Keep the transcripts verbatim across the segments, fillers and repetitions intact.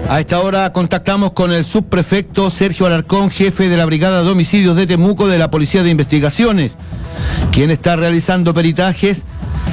A esta hora contactamos con el subprefecto Sergio Alarcón, jefe de la Brigada de Homicidios de Temuco de la Policía de Investigaciones, quien está realizando peritajes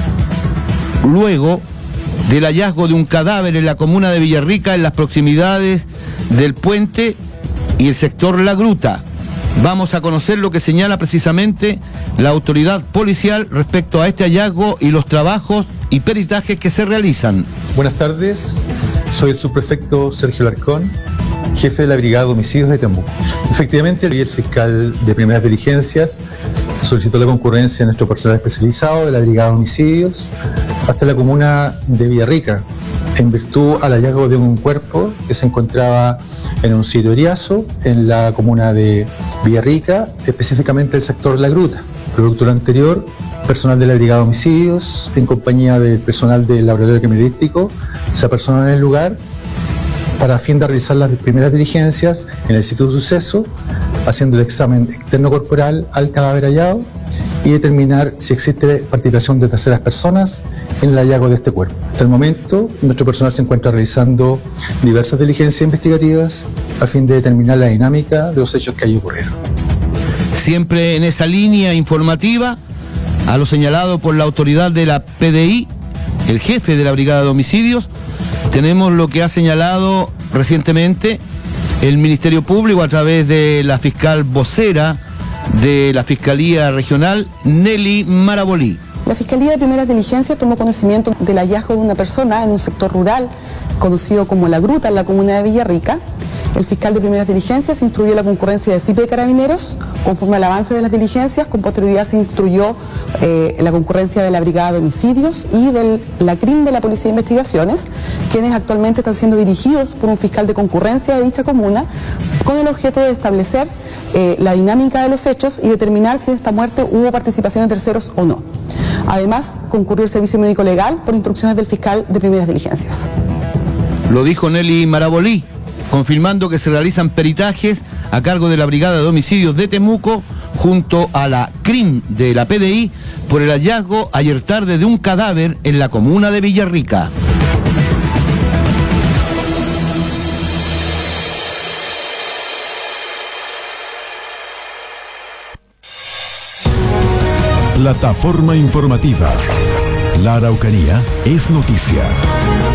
luego del hallazgo de un cadáver en la comuna de Villarrica, en las proximidades del puente y el sector La Gruta. Vamos a conocer lo que señala precisamente la autoridad policial respecto a este hallazgo y los trabajos y peritajes que se realizan. Buenas tardes, soy el subprefecto Sergio Alarcón, jefe de la Brigada de Homicidios de Temuco. Efectivamente, el fiscal de primeras diligencias solicitó la concurrencia de nuestro personal especializado de la Brigada de Homicidios hasta la comuna de Villarrica, en virtud al hallazgo de un cuerpo que se encontraba en un sitio eriazo en la comuna de Villarrica, específicamente el sector La Gruta. Producto de lo anterior, personal de la Brigada de Homicidios, en compañía del personal del laboratorio criminalístico, se apersonó en el lugar para a fin de realizar las primeras diligencias en el sitio de suceso, haciendo el examen externo corporal al cadáver hallado y determinar si existe participación de terceras personas en el hallazgo de este cuerpo. Hasta el momento, nuestro personal se encuentra realizando diversas diligencias investigativas a fin de determinar la dinámica de los hechos que ahí ocurrieron. Siempre en esa línea informativa, a lo señalado por la autoridad de la P D I, el jefe de la Brigada de Homicidios, tenemos lo que ha señalado recientemente el Ministerio Público a través de la fiscal vocera de la Fiscalía Regional, Nelly Marabolí. La Fiscalía de Primeras Diligencias tomó conocimiento del hallazgo de una persona en un sector rural conocido como La Gruta, en la comuna de Villarrica. El fiscal de Primeras Diligencias instruyó la concurrencia de C I P de Carabineros. Conforme al avance de las diligencias, con posterioridad se instruyó eh, la concurrencia de la Brigada de Homicidios y de la C R I M de la Policía de Investigaciones, quienes actualmente están siendo dirigidos por un fiscal de concurrencia de dicha comuna, con el objeto de establecer eh, la dinámica de los hechos y determinar si en esta muerte hubo participación de terceros o no. Además, concurrió el servicio médico legal por instrucciones del fiscal de Primeras Diligencias. Lo dijo Nelly Marabolí, confirmando que se realizan peritajes a cargo de la Brigada de Homicidios de Temuco junto a la C R I M de la P D I por el hallazgo ayer tarde de un cadáver en la comuna de Villarrica. Plataforma informativa. La Araucanía es noticia.